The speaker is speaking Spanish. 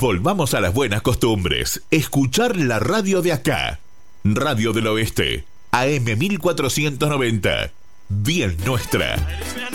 Volvamos a las buenas costumbres. Escuchar la radio de acá. Radio del Oeste, AM 1490. Bien nuestra.